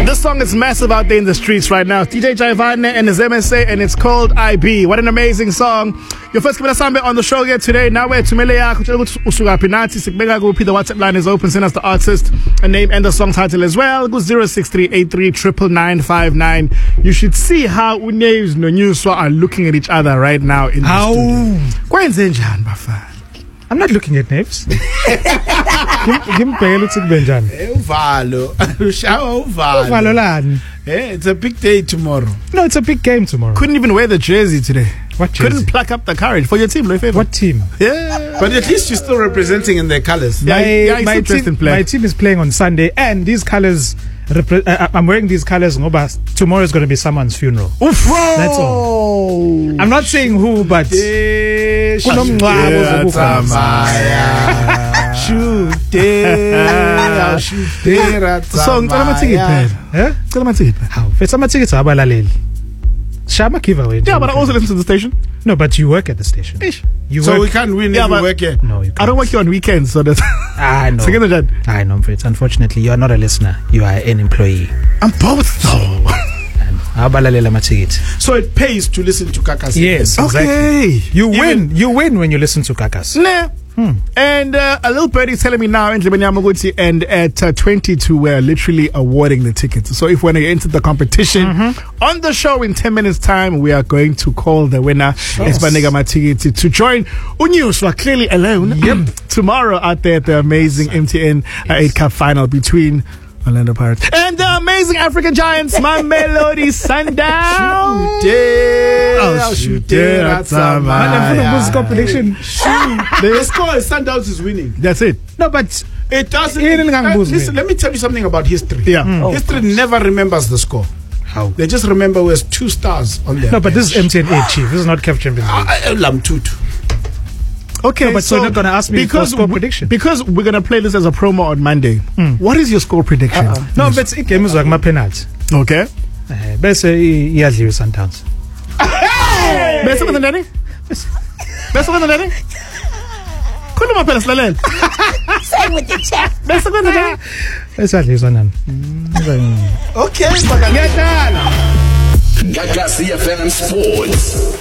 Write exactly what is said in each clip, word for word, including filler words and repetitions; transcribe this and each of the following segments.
This song is massive out there in the streets right now. D J Jaivane and his M S A, and it's called I B. What an amazing song. Your first Kibela Sambe on the show here today. Now we're Tumele yakho tshela ukuthi usuka pinathi sikubeka kuphi. The WhatsApp line is open. Send us the artist, a name and the song title as well. Go zero six three eight three nine nine five nine. You should see how Unews no Newswa are looking at each other right now in the how? studio. Kwenze njani bafana? I'm not looking at names. Ngimbhekela ukuthi kube njani. Uvalo. Ushawa uvalo. Uvalo lani? Eh, it's a big day tomorrow. No, it's a big game tomorrow. Couldn't even wear the jersey today. What jersey? Couldn't pluck up the courage for your team, Loife. What team? Yeah. But at least you're still representing in their colors. Yeah, My, yeah, my, team, my team is playing on Sunday, and these colors. Repre- uh, I'm wearing these colors. Ngoba tomorrow is going to be someone's funeral. Oof. That's all. I'm not saying who, but kunomncwabo zokufa. Shoot there, shoot there. So ngicela amathikiti phela. Eh? Ngicela amathikiti. How? Fetsa amathikiti abalaleli. Shama giveaway. Yeah, but I also listen to the station. No, but you work at the station. Ish. You so work. we can't win Yeah, if we but- work here. No, you can't. I don't work here on weekends, so that's I know. Second again. I know, Fritz. Unfortunately, you are not a listener. You are an employee. I'm both though. And abalalela amathikiti. So it pays to listen to Kakas. Yes, Okay. exactly. You Even- win. You win when you listen to Kakas. Nah. Hmm. And uh, a little birdie is telling me now, and at uh, twenty-two, we're literally awarding the tickets. So if when you enter the competition Mm-hmm. on the show in ten minutes' time, we are going to call the winner. Yes. Yes. To join Unews were clearly alone. Yep. Tomorrow out there at the amazing M T N uh, eight Cup final between Orlando Pirates and the amazing African Giants, my Melody Sundown. Oh, shoot there. That's a Man, I'm for the musical prediction. The score is Sundowns is winning. That's it. No, but It doesn't. Ian Uh, Ngangubuzi. listen, let me tell you something about history. Yeah. Mm. History never remembers the score. how? They just remember there's two stars on there. No, but this is M T N eight, Chief. This is not C A F Champions League. Lamtutu. Okay, No, but so you're not gonna ask me for score we- prediction. Because we're gonna play this as a promo on Monday. What is your score prediction? No, but it's game is like my penalty. Okay. Eh, bese iyadliwa Sundowns. Bese kwenza njani? Bese kwenza njani? Khuluma phela silalela. Say with the chest. Bese kwenza njani? Bese iyadliwa Sundowns. Okay, ngiyadala. Gagasi F M Sports.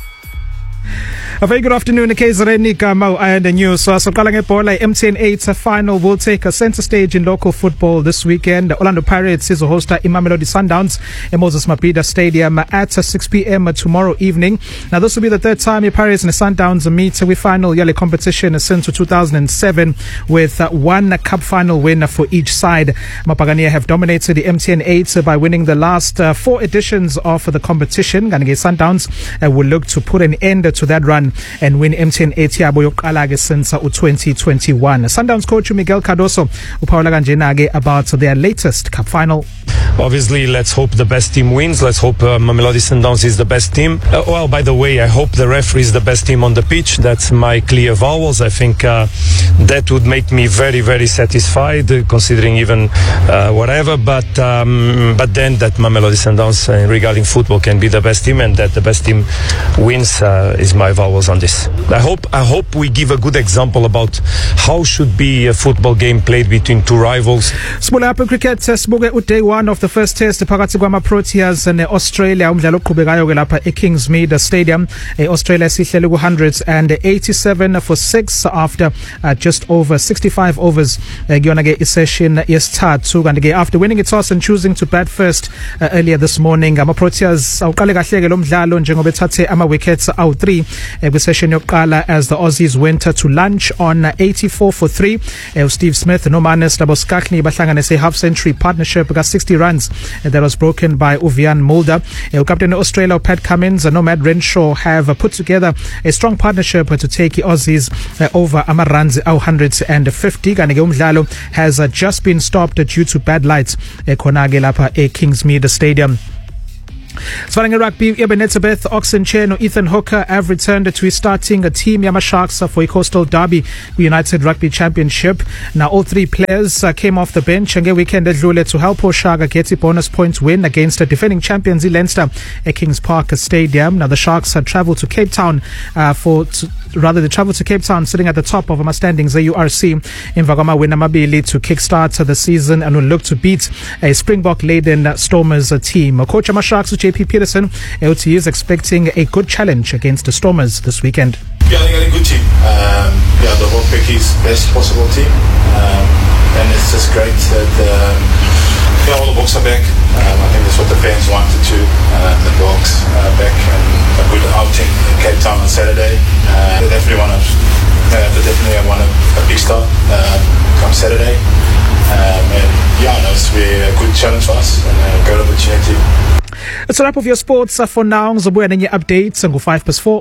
A very good afternoon, K Z N Gamo and the news. So, so calling it bola M T N eight final will take a center stage in local football this weekend. Orlando Pirates is a host at Mamelodi Sundowns in Moses Mabhida Stadium at six p.m. tomorrow evening. Now, this will be the third time the Pirates and the Sundowns meet with final yearly competition since two thousand seven, with uh, one cup final win for each side. Mapagania have dominated the M T N eight by winning the last uh, four editions of the competition. Ganege Sundowns uh, will look to put an end to that run and win M T N eight yabo yokuqala since uh, twenty twenty-one. Sundowns coach Miguel Cardoso uphawula kanjena about their latest cup final. Obviously, let's hope the best team wins. Let's hope uh, Mamelodi Sundowns is the best team. Uh, well, by the way, I hope the referee is the best team on the pitch. That's my clear vowels. I think uh, that would make me very, very satisfied, uh, considering even uh, whatever. But um, but then that Mamelodi Sundowns uh, regarding football can be the best team, and that the best team wins uh, is my vowels on this. I hope I hope we give a good example about how should be a football game played between two rivals. Sibula apha cricket sibuke u day one of the first test phakathi kwama Proteas ne Australia, umdlalo oqhubekayo ke lapha e Kingsmead Stadium. e Australia sihlele ku one hundred eighty-seven for six after uh, just over sixty-five overs kuyona ke isession yesithathu. Kanti ke after winning its toss and choosing to bat first uh, earlier this morning, ama Proteas awuqale kahle ke lo mdlalo njengoba ethathe ama wickets awu three kwisession yokuqala as the Aussies went to lunch on eighty-four for three. uh, Steve Smith no Manes Laboskakni bahlanganise half century partnership got sixty runs uh, that was broken by Uvian Mulder. uh, Captain of Australia Pat Cummins and Nomad Renshaw have uh, put together a strong partnership uh, to take the Aussies uh, over ama runs one hundred fifty. Kanti ke umdlalo has uh, just been stopped uh, due to bad lights uh, khona ke lapha e Kingsmead Stadium. Swaling rugby, Ebenezer Oxen Chen, Ethan Hooker have returned to starting a team Yama Sharks for a Coastal Derby United Rugby Championship. Now all three players uh, came off the bench and weekend at Lule to help Oshaga get a bonus points win against the defending champions Leinster at Kings Park Stadium. Now the Sharks had travelled to Cape Town uh, for to, rather they travelled to Cape Town sitting at the top of our standings, the U R C in Vagama Winamabili to kickstart the season and will look to beat a Springbok laden Stormers team. Coach Yama Sharks J P Peterson, L T is expecting a good challenge against the Stormers this weekend. Yeah, I think a good team. Um, yeah, the whole pick is best possible team, um, and it's just great that um, yeah, all the Boks are back. Um, I think that's what the fans wanted to. Uh, the Boks uh, back and a good outing in Cape Town on Saturday. Uh, they definitely want to. Uh, they definitely want a, a big start uh, come Saturday. Um, and yeah, no, it's really a good challenge for us and a great opportunity. It's a wrap of your sports uh, for now. Zobuya nenye updates and go five past four.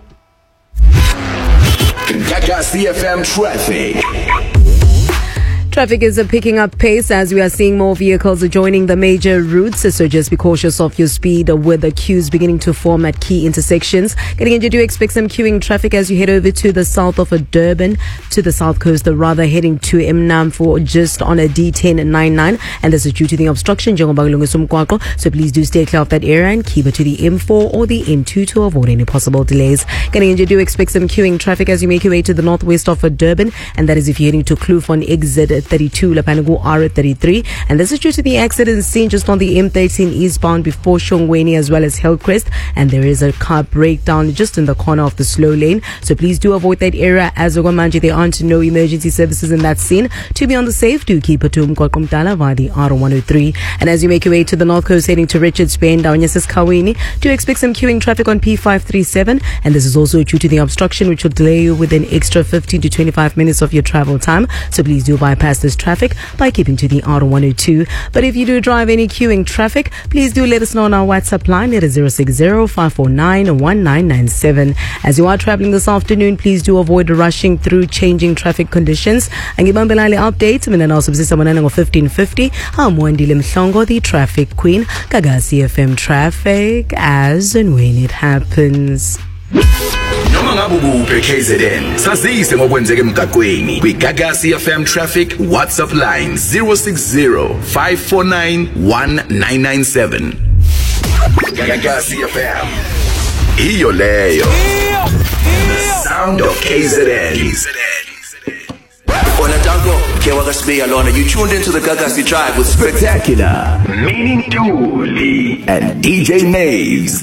Gaga C F M traffic. Traffic is picking up pace as we are seeing more vehicles joining the major routes, so just be cautious of your speed with the queues beginning to form at key intersections. Getting into, do expect some queuing traffic as you head over to the south of Durban, to the south coast, rather heading to Mnam for just on a D ten ninety-nine, and this is due to the obstruction, so please do stay clear of that area and keep it to the M four or the M two to avoid any possible delays. Getting into, do expect some queuing traffic as you make your way to the northwest of Durban, and that is if you're heading to Kloof on exit thirty-two, Lapanagu R thirty-three, and this is due to the accident seen just on the M thirteen eastbound before Shongweni as well as Hillcrest, and there is a car breakdown just in the corner of the slow lane, so please do avoid that area. As Ogamanje, there aren't no emergency services in that scene. To be on the safe, do keep it to Mkokomtala via the R one oh three, and as you make your way to the north coast heading to Richards Bay and down Yeses Kaweni, do expect some queuing traffic on P five thirty-seven, and this is also due to the obstruction which will delay you with an extra fifteen to twenty-five minutes of your travel time, so please do bypass this traffic by keeping to the R one oh two. But if you do drive any queuing traffic, please do let us know on our WhatsApp line. It is zero six zero, five four nine, one nine nine seven. As you are traveling this afternoon, please do avoid rushing through changing traffic conditions. And give Mbelale update. Mina now subsist on fifteen fifty. I'm Wendy Limhlongo, the traffic queen. Gaga C F M traffic as and when it happens. Noma ngabe ukuphi K Z N sazise ngokwenzeka emgaqweni kwi Gaga C F M traffic WhatsApp line zero six zero, five four nine, one nine nine seven. Gaga C F M hiyo leyo, the sound of K Z N. Onatango, Kewakasbe Alona, you tuned into the Gagasi Drive with Spectacular, Meaning Dooley, and D J Maves.